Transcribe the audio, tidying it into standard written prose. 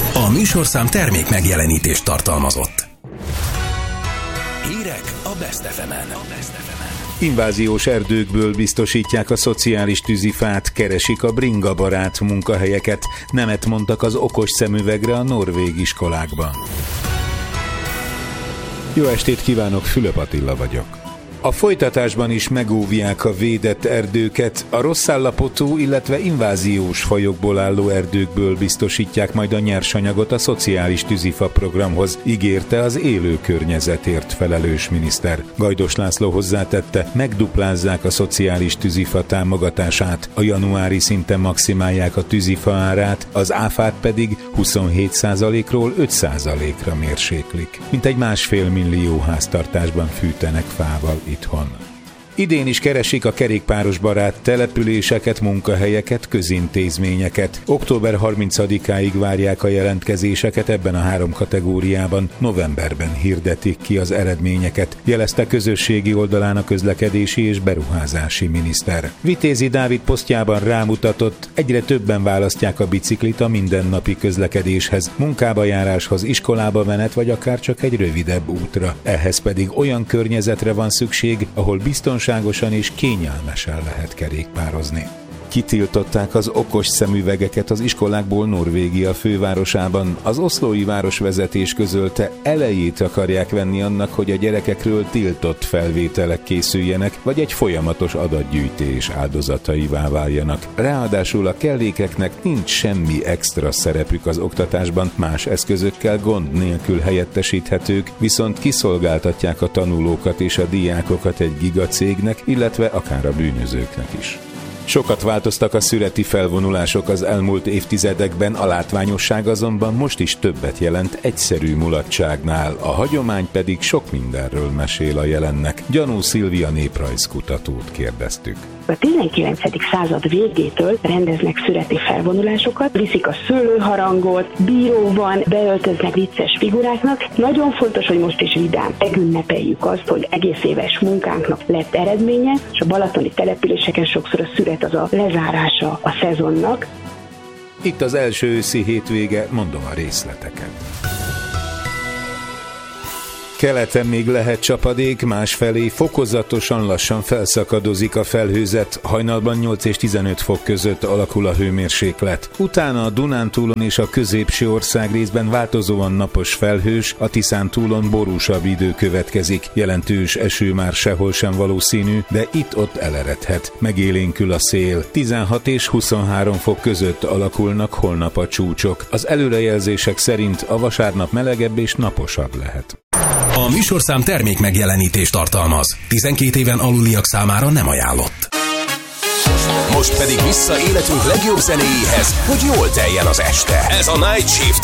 A műsorszám termék megjelenítést tartalmazott. Hírek a Best FM-en. Inváziós erdőkből biztosítják a szociális tűzifát, keresik a bringabarát munkahelyeket, nemet mondtak az okos szemüvegre a norvég iskolákban. Jó estét kívánok, Fülöp Attila vagyok. A folytatásban is megóvják a védett erdőket, a rosszallapotú, illetve inváziós fajokból álló erdőkből biztosítják majd a nyersanyagot a szociális tűzifa programhoz, ígérte az élő környezetért felelős miniszter. Gajdos László hozzátette, megduplázzák a szociális tűzifa támogatását, a januári szinten maximálják a tűzifa árát, az áfát pedig 27%-ról 5%-ra mérséklik. Mintegy 1,5 millió háztartásban fűtenek fával itthon. Idén is keresik a kerékpáros barát településeket, munkahelyeket, közintézményeket. Október 30-áig várják a jelentkezéseket ebben a 3 kategóriában, novemberben hirdetik ki az eredményeket, jelezte közösségi oldalán a közlekedési és beruházási miniszter. Vitézi Dávid posztjában rámutatott, egyre többen választják a biciklit a mindennapi közlekedéshez, munkába járáshoz, iskolába menet vagy akár csak egy rövidebb útra. Ehhez pedig olyan környezetre van szükség, ahol biztonságosan és kényelmesen lehet kerékpározni. Kitiltották az okos szemüvegeket az iskolákból Norvégia fővárosában. Az oszlói városvezetés közölte, elejét akarják venni annak, hogy a gyerekekről tiltott felvételek készüljenek, vagy egy folyamatos adatgyűjtés áldozataivá váljanak. Ráadásul a kellékeknek nincs semmi extra szerepük az oktatásban, más eszközökkel gond nélkül helyettesíthetők, viszont kiszolgáltatják a tanulókat és a diákokat egy gigacégnek, illetve akár a bűnözőknek is. Sokat változtak a szüreti felvonulások az elmúlt évtizedekben, a látványosság azonban most is többet jelent egyszerű mulatságnál, a hagyomány pedig sok mindenről mesél a jelennek. Gyanú Szilvia néprajzkutatót kérdeztük. A 19. század végétől rendeznek szüreti felvonulásokat, viszik a szőlőharangot, bíró van, beöltöznek vicces figuráknak. Nagyon fontos, hogy most is vidám. Megünnepeljük azt, hogy egész éves munkánknak lett eredménye, és a balatoni településeken sokszor a szüret az a lezárása a szezonnak. Itt az első őszi hétvége, mondom a részleteket. Keleten még lehet csapadék, másfelé fokozatosan lassan felszakadozik a felhőzet, hajnalban 8 és 15 fok között alakul a hőmérséklet. Utána a Dunántúlon és a középső országrészben változóan napos felhős, a Tiszántúlon borúsabb idő következik. Jelentős eső már sehol sem valószínű, de itt-ott eleredhet. Megélénkül a szél. 16 és 23 fok között alakulnak holnap a csúcsok. Az előrejelzések szerint a vasárnap melegebb és naposabb lehet. A műsorszám termék megjelenítést tartalmaz. 12 éven aluliak számára nem ajánlott. Most pedig vissza életünk legjobb zenéjéhez, hogy jól teljen az este. Ez a Night Shift